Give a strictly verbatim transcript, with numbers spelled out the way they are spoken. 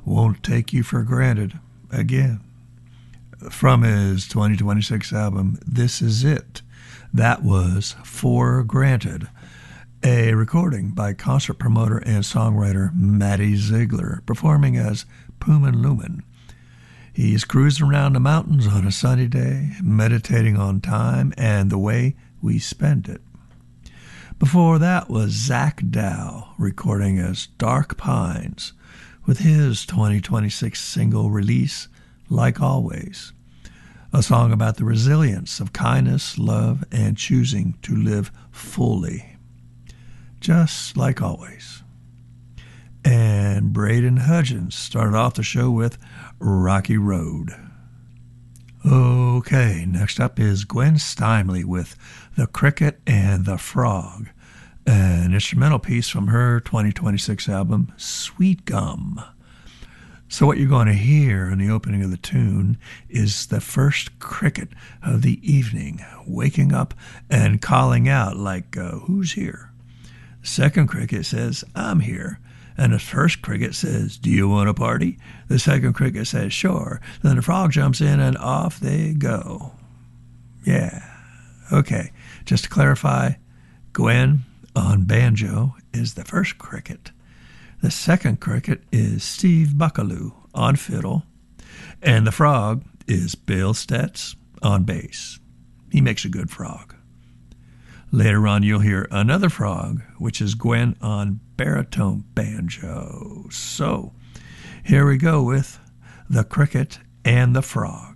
Won't Take You for Granted again. From his twenty twenty-six album, This Is It, that was For Granted, a recording by concert promoter and songwriter Matty Ziegler, performing as Puman Lumen. He's cruising around the mountains on a sunny day, meditating on time and the way we spend it. Before that was Zach Dow, recording as Dark Pines, with his twenty twenty-six single release, Like Always, a song about the resilience of kindness, love, and choosing to live fully, just like always. And Braden Hudgens started off the show with Rocky Road. Okay, next up is Gwen Stymley with The Cricket and the Frog, an instrumental piece from her twenty twenty-six album, Sweet Gum. So what you're going to hear in the opening of the tune is the first cricket of the evening, waking up and calling out like, uh, who's here? The second cricket says, I'm here. And the first cricket says, do you want a party? The second cricket says, sure. Then the frog jumps in and off they go. Yeah. Okay. Just to clarify, Gwen on banjo is the first cricket. The second cricket is Steve Buckaloo on fiddle. And the frog is Bill Stetz on bass. He makes a good frog. Later on, you'll hear another frog, which is Gwen on baritone banjo. So, here we go with The Cricket and the Frog.